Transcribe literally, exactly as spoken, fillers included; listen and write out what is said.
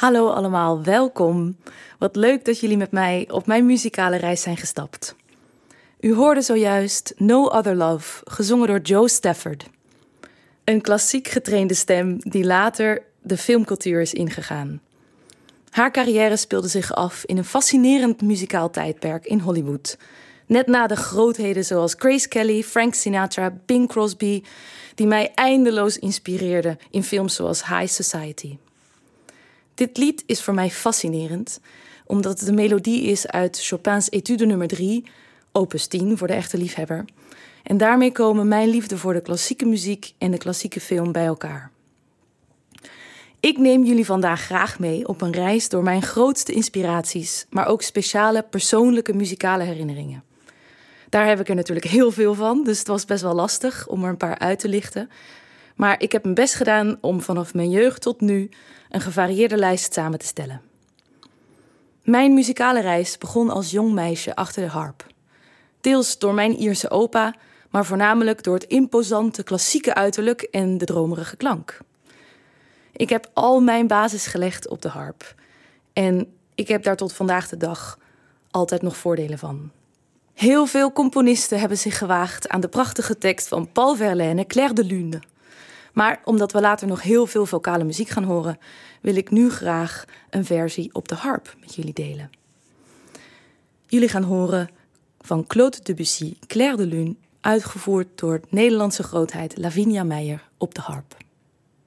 Hallo allemaal, welkom. Wat leuk dat jullie met mij op mijn muzikale reis zijn gestapt. U hoorde zojuist No Other Love, gezongen door Jo Stafford. Een klassiek getrainde stem die later de filmcultuur is ingegaan. Haar carrière speelde zich af in een fascinerend muzikaal tijdperk in Hollywood. Net na de grootheden zoals Grace Kelly, Frank Sinatra, Bing Crosby, die mij eindeloos inspireerden in films zoals High Society. Dit lied is voor mij fascinerend, omdat het de melodie is uit Chopin's Etude nummer drie, opus tien voor de echte liefhebber. En daarmee komen mijn liefde voor de klassieke muziek en de klassieke film bij elkaar. Ik neem jullie vandaag graag mee op een reis door mijn grootste inspiraties, maar ook speciale persoonlijke muzikale herinneringen. Daar heb ik er natuurlijk heel veel van, dus het was best wel lastig om er een paar uit te lichten. Maar ik heb mijn best gedaan om vanaf mijn jeugd tot nu een gevarieerde lijst samen te stellen. Mijn muzikale reis begon als jong meisje achter de harp. Deels door mijn Ierse opa, maar voornamelijk door het imposante klassieke uiterlijk en de dromerige klank. Ik heb al mijn basis gelegd op de harp. En ik heb daar tot vandaag de dag altijd nog voordelen van. Heel veel componisten hebben zich gewaagd aan de prachtige tekst van Paul Verlaine, Clair de Lune. Maar omdat we later nog heel veel vocale muziek gaan horen, wil ik nu graag een versie op de harp met jullie delen. Jullie gaan horen van Claude Debussy, Clair de Lune, uitgevoerd door Nederlandse grootheid Lavinia Meijer op de harp.